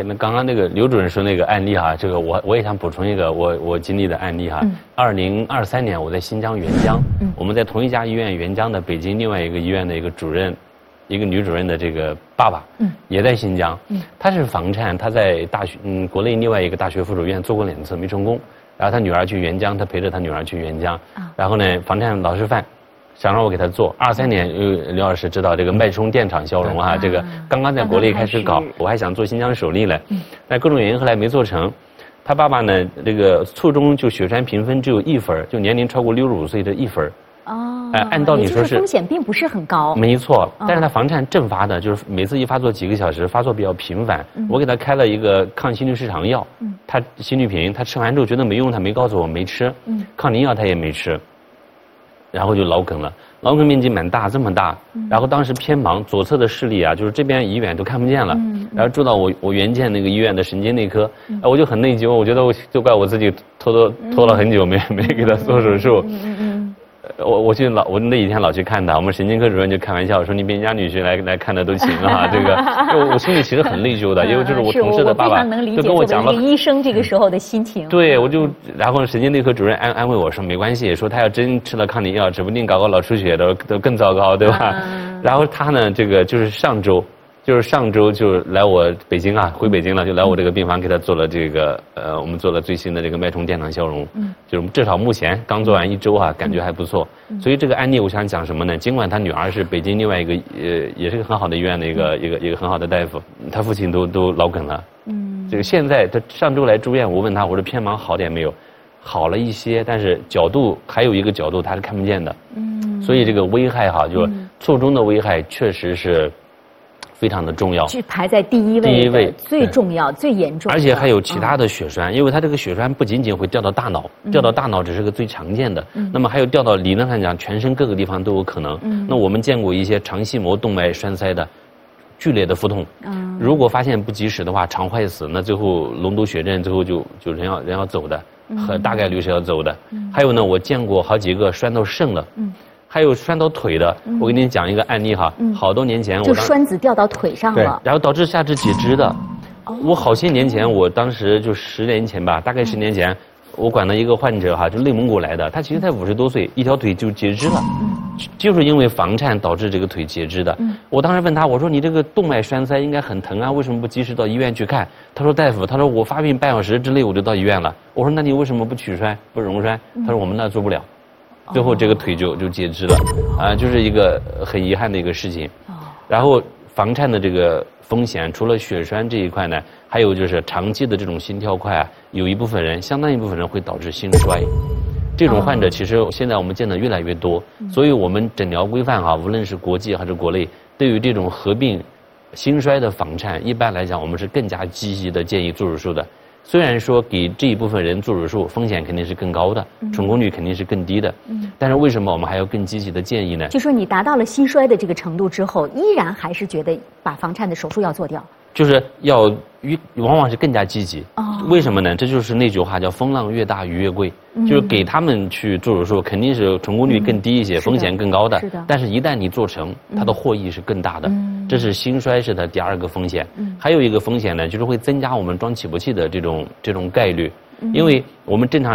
那刚刚那个刘主任说那个案例哈，这个我也想补充一个我经历的案例哈。2023年我在新疆援疆，我们在同一家医院援疆的北京另外一个医院的一个主任，一个女主任的这个爸爸，也在新疆，他是房颤，他在大学国内另外一个大学附属医院做过2次没成功，然后他女儿去援疆，他陪着他女儿去援疆，然后呢房颤老师范。想让我给他做，23年，刘老师知道这个脉冲电场消融啊，这个刚刚在国内开始搞，我还想做新疆首例嘞，但各种原因后来没做成。他爸爸呢，这个初中就血栓评分只有1分，就年龄超过65岁的1分。哦，按道理说是风险并不是很高。 没错，但是他房颤阵发的，就是每次一发作几个小时，发作比较频繁。我给他开了一个抗心律失常药，他心律平，他吃完之后觉得没用，他没告诉我没吃。抗凝药他也没吃。然后就脑梗了，脑梗面积蛮大，这么大。然后当时偏盲，左侧的视力啊，就是这边一远都看不见了。然后住到我原建那个医院的神经内科，我就很内疚，我觉得就怪我自己拖了很久没给他做手术。我那几天老去看他，我们神经科主任就开玩笑说你别人家女婿来看的都行啊，这个我心里其实很内疚的，因为这是我同事的爸爸就跟我讲了医生这个时候的心情。 对，然后神经内科主任安慰我说没关系，说他要真吃了抗凝药，指不定搞个脑出血都更糟糕，对吧？然后他呢，这个就是上周就来我北京啊，回北京了，就来我这个病房给他做了这个我们做了最新的这个脉冲电场消融，就是至少目前刚做完1周啊，感觉还不错。所以这个案例我想讲什么呢？尽管他女儿是北京另外一个也是个很好的医院的一个很好的大夫，他父亲都脑梗了。这个现在他上周来住院，我问他我说偏盲好点没有？好了一些，但是角度还有一个角度他是看不见的。所以这个危害哈，就卒中的危害确实是非常的重要， 是排在第一位，最重要、最严重的。 而且还有其他的血栓，因为它这个血栓不仅仅会掉到大脑，掉到大脑只是个最常见的，那么还有掉到理论上讲全身各个地方都有可能。那我们见过一些肠系膜动脉栓塞的剧烈的腹痛，如果发现不及时的话，肠坏死，那最后脓毒血症，最后就人要走的，很大概率是要走的。还有呢，我见过好几个栓到肾了。还有栓到腿的，我给你讲一个案例哈，好多年前就栓子掉到腿上了， 然后导致下肢截肢的。我好些年前，我当时就10年前吧，大概10年前，我管了一个患者哈，就内蒙古来的，他其实才50多岁，一条腿就截肢了，就是因为房颤导致这个腿截肢的。我当时问他，我说你这个动脉栓塞应该很疼啊，为什么不及时到医院去看？他说大夫，他说我发病半小时之内我就到医院了。我说那你为什么不取栓不溶栓？他说我们那做不了。最后这个腿就截肢了，就是一个很遗憾的一个事情。然后房颤的这个风险，除了血栓这一块呢，还有就是长期的这种心跳快啊，有一部分人，相当一部分人会导致心衰。这种患者其实现在我们见的越来越多，所以我们诊疗规范无论是国际还是国内，对于这种合并心衰的房颤，一般来讲我们是更加积极的建议做手术的。虽然说给这一部分人做手术风险肯定是更高的，成功率肯定是更低的，但是为什么我们还要更积极的建议呢？ 就说你达到了心衰的这个程度之后，依然还是觉得把房颤的手术要做掉， 就是要往往是更加积极。为什么呢？这就是那句话叫风浪越大鱼越贵，就是给他们去做手术肯定是成功率更低一些，风险更高的，但是一旦你做成，它的获益是更大的。这是心衰是的第2个风险。还有一个风险呢，就是会增加我们装起搏器的这种概率，因为我们正常